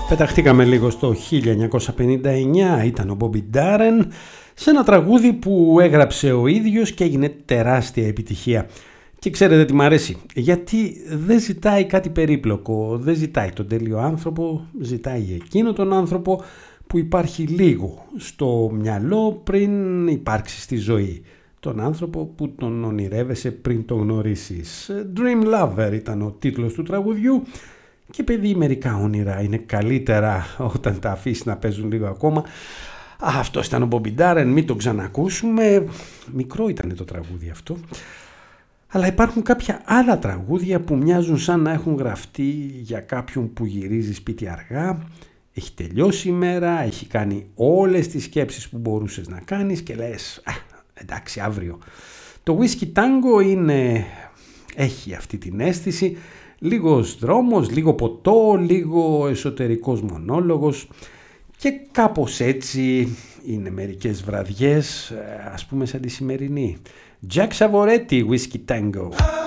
Πεταχτήκαμε λίγο στο 1959, ήταν ο Bobby Darin, σε ένα τραγούδι που έγραψε ο ίδιος και έγινε τεράστια επιτυχία. Και ξέρετε τι μ' αρέσει, γιατί δεν ζητάει κάτι περίπλοκο, δεν ζητάει τον τέλειο άνθρωπο, ζητάει εκείνο τον άνθρωπο που υπάρχει λίγο στο μυαλό πριν υπάρξει στη ζωή. Τον άνθρωπο που τον ονειρεύεσαι πριν τον γνωρίσεις. Dream Lover ήταν ο τίτλος του τραγουδιού. Και παιδί, μερικά όνειρα είναι καλύτερα όταν τα αφήσει να παίζουν λίγο ακόμα. Αυτό ήταν ο Bobby Darin, μην τον ξανακούσουμε. Μικρό ήταν το τραγούδι αυτό. Αλλά υπάρχουν κάποια άλλα τραγούδια που μοιάζουν σαν να έχουν γραφτεί για κάποιον που γυρίζει σπίτι αργά. Έχει τελειώσει η μέρα, έχει κάνει όλες τις σκέψεις που μπορούσες να κάνεις και λες εντάξει αύριο. Το Whiskey Tango έχει αυτή την αίσθηση. Λίγος δρόμος, λίγο ποτό, λίγο εσωτερικός μονόλογος και κάπως έτσι είναι μερικές βραδιές, ας πούμε σαν τη σημερινή. Jack Savoretti, Whiskey Tango.